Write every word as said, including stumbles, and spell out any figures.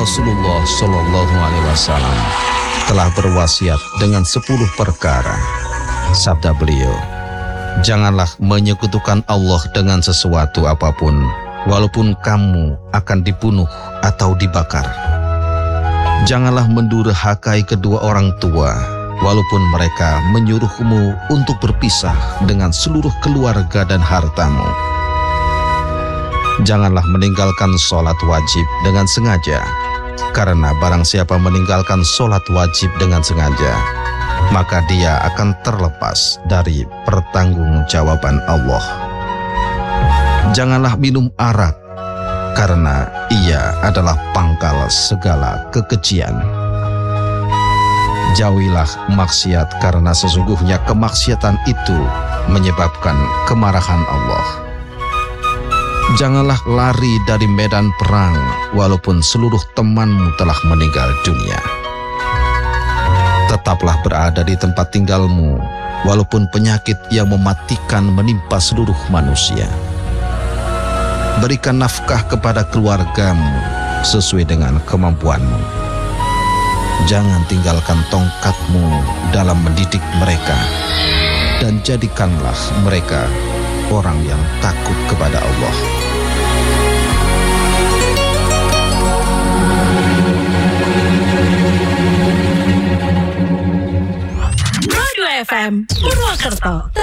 Rasulullah Shallallahu Alaihi Wasallam telah berwasiat dengan sepuluh perkara. Sabda beliau, janganlah menyekutukan Allah dengan sesuatu apapun, walaupun kamu akan dibunuh atau dibakar. Janganlah mendurhakai kedua orang tua, walaupun mereka menyuruhmu untuk berpisah dengan seluruh keluarga dan hartamu. Janganlah meninggalkan sholat wajib dengan sengaja, karena barang siapa meninggalkan sholat wajib dengan sengaja, maka dia akan terlepas dari pertanggungjawaban Allah. Janganlah minum arak, karena ia adalah pangkal segala kekejian. Jauhilah maksiat, karena sesungguhnya kemaksiatan itu menyebabkan kemarahan Allah. Janganlah lari dari medan perang, walaupun seluruh temanmu telah meninggal dunia. Tetaplah berada di tempat tinggalmu, walaupun penyakit yang mematikan menimpa seluruh manusia. Berikan nafkah kepada keluargamu sesuai dengan kemampuanmu. Jangan tinggalkan tongkatmu dalam mendidik mereka, dan jadikanlah mereka orang yang takut kepada Allah. F M Purwokerto.